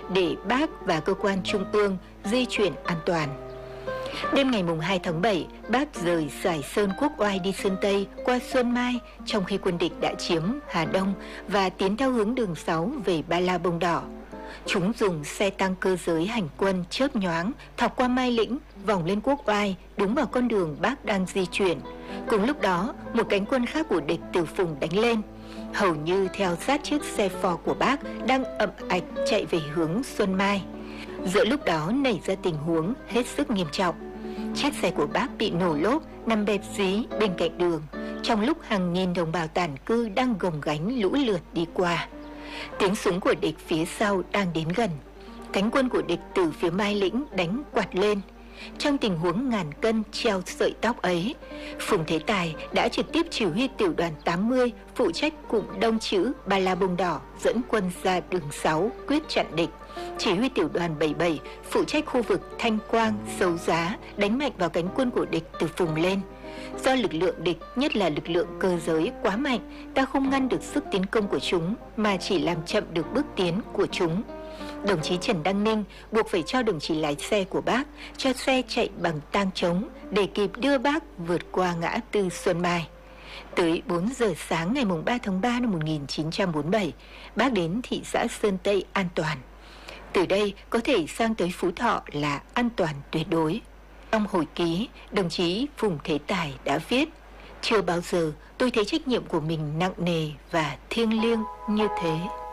để bác và cơ quan trung ương di chuyển an toàn. Đêm ngày 2 tháng 7, bác rời Sài Sơn Quốc Oai đi Sơn Tây qua Xuân Mai, trong khi quân địch đã chiếm Hà Đông và tiến theo hướng đường 6 về Ba La Bông Đỏ. Chúng dùng xe tăng cơ giới hành quân chớp nhoáng, thọc qua Mai Lĩnh, vòng lên Quốc Oai, đúng vào con đường bác đang di chuyển. Cùng lúc đó, một cánh quân khác của địch từ Phùng đánh lên, hầu như theo sát chiếc xe phò của bác đang ậm ạch chạy về hướng Xuân Mai. Giữa lúc đó nảy ra tình huống hết sức nghiêm trọng. Chiếc xe của bác bị nổ lốp, nằm bẹp dí bên cạnh đường, trong lúc hàng nghìn đồng bào tản cư đang gồng gánh lũ lượt đi qua. Tiếng súng của địch phía sau đang đến gần. Cánh quân của địch từ phía Mai Lĩnh đánh quạt lên. Trong tình huống ngàn cân treo sợi tóc ấy, Phùng Thế Tài đã trực tiếp chỉ huy tiểu đoàn 80 phụ trách cụm đông chữ Ba La Bông Đỏ dẫn quân ra đường 6 quyết chặn địch. Chỉ huy tiểu đoàn 77 phụ trách khu vực Thanh Quang, Sấu Giá đánh mạnh vào cánh quân của địch từ Phùng lên. Do lực lượng địch, nhất là lực lượng cơ giới quá mạnh, ta không ngăn được sức tiến công của chúng mà chỉ làm chậm được bước tiến của chúng. Đồng chí Trần Đăng Ninh buộc phải cho đồng chí lái xe của bác cho xe chạy bằng tang trống để kịp đưa bác vượt qua ngã tư Xuân Mai. Tới 4 giờ sáng ngày 3 tháng 3 năm 1947, bác đến thị xã Sơn Tây an toàn. Từ đây có thể sang tới Phú Thọ là an toàn tuyệt đối. Trong hồi ký, đồng chí Phùng Thế Tài đã viết: chưa bao giờ tôi thấy trách nhiệm của mình nặng nề và thiêng liêng như thế.